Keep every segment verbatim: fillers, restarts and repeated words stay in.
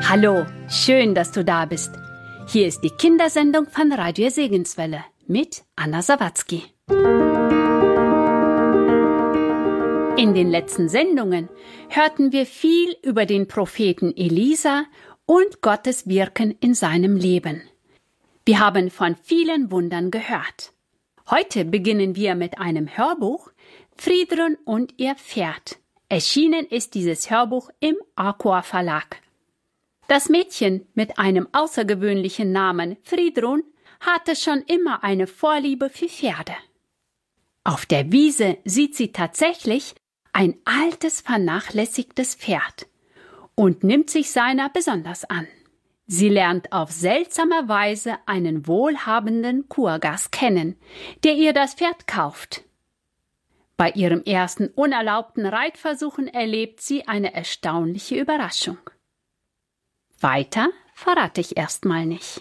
Hallo, schön, dass du da bist. Hier ist die Kindersendung von Radio Segenswelle mit Anna Sawatzki. In den letzten Sendungen hörten wir viel über den Propheten Elisa und Gottes Wirken in seinem Leben. Wir haben von vielen Wundern gehört. Heute beginnen wir mit einem Hörbuch, Friedrun und ihr Pferd. Erschienen ist dieses Hörbuch im Arkoa Verlag. Das Mädchen mit einem außergewöhnlichen Namen Friedrun hatte schon immer eine Vorliebe für Pferde. Auf der Wiese sieht sie tatsächlich ein altes, vernachlässigtes Pferd und nimmt sich seiner besonders an. Sie lernt auf seltsame Weise einen wohlhabenden Kurgast kennen, der ihr das Pferd kauft. Bei ihrem ersten unerlaubten Reitversuchen erlebt sie eine erstaunliche Überraschung. Weiter verrate ich erstmal nicht.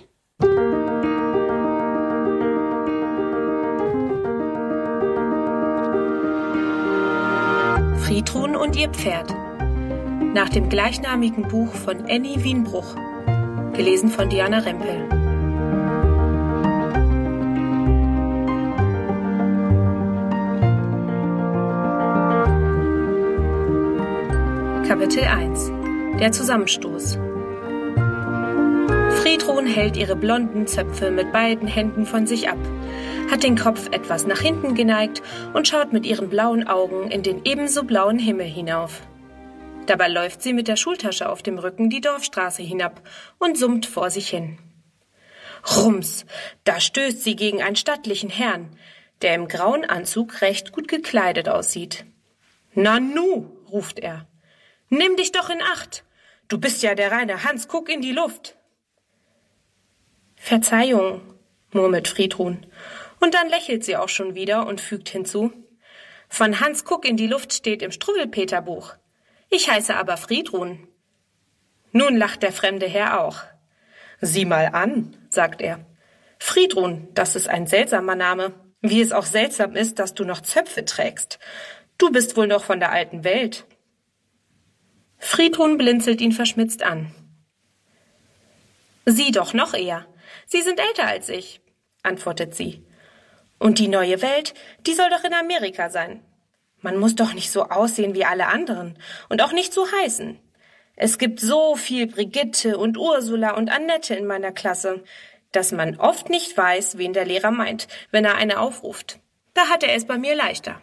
Friedrun und ihr Pferd. Nach dem gleichnamigen Buch von Annie Wienbruch. Gelesen von Diana Rempel. Kapitel eins. Der Zusammenstoß. Friedrun hält ihre blonden Zöpfe mit beiden Händen von sich ab, hat den Kopf etwas nach hinten geneigt und schaut mit ihren blauen Augen in den ebenso blauen Himmel hinauf. Dabei läuft sie mit der Schultasche auf dem Rücken die Dorfstraße hinab und summt vor sich hin. Rums, da stößt sie gegen einen stattlichen Herrn, der im grauen Anzug recht gut gekleidet aussieht. »Nanu«, ruft er, »nimm dich doch in Acht! Du bist ja der reine Hans Kuck in die Luft!« »Verzeihung«, murmelt Friedrun, und dann lächelt sie auch schon wieder und fügt hinzu, »Von Hans Kuck in die Luft steht im Struwwelpeter-Buch. Ich heiße aber Friedrun.« Nun lacht der fremde Herr auch. »Sieh mal an«, sagt er. »Friedrun, das ist ein seltsamer Name. Wie es auch seltsam ist, dass du noch Zöpfe trägst. Du bist wohl noch von der alten Welt.« Friedrun blinzelt ihn verschmitzt an. »Sie doch noch eher. Sie sind älter als ich«, antwortet sie. »Und die neue Welt, die soll doch in Amerika sein. Man muss doch nicht so aussehen wie alle anderen und auch nicht so heißen. Es gibt so viel Brigitte und Ursula und Annette in meiner Klasse, dass man oft nicht weiß, wen der Lehrer meint, wenn er eine aufruft. Da hat er es bei mir leichter.«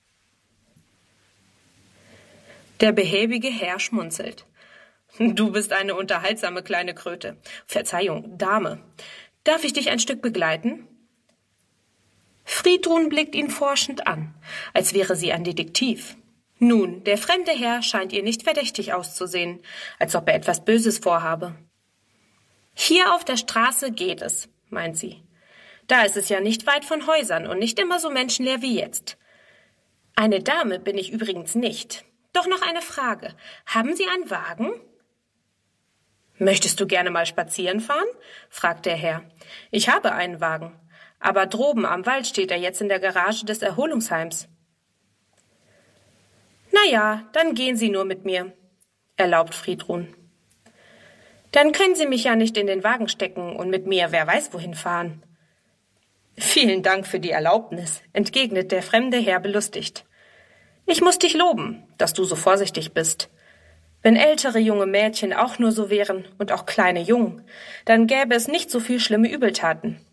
Der behäbige Herr schmunzelt. »Du bist eine unterhaltsame kleine Kröte. Verzeihung, Dame. Darf ich dich ein Stück begleiten?« Friedrun blickt ihn forschend an, als wäre sie ein Detektiv. Nun, der fremde Herr scheint ihr nicht verdächtig auszusehen, als ob er etwas Böses vorhabe. »Hier auf der Straße geht es«, meint sie. »Da ist es ja nicht weit von Häusern und nicht immer so menschenleer wie jetzt. Eine Dame bin ich übrigens nicht. Doch noch eine Frage. Haben Sie einen Wagen?« »Möchtest du gerne mal spazieren fahren?«, fragt der Herr. »Ich habe einen Wagen, aber droben am Wald steht er jetzt in der Garage des Erholungsheims.« »Na ja, dann gehen Sie nur mit mir«, erlaubt Friedrun. »Dann können Sie mich ja nicht in den Wagen stecken und mit mir wer weiß wohin fahren.« »Vielen Dank für die Erlaubnis«, entgegnet der fremde Herr belustigt. »Ich muss dich loben, dass du so vorsichtig bist. Wenn ältere junge Mädchen auch nur so wären und auch kleine Jungen, dann gäbe es nicht so viel schlimme Übeltaten.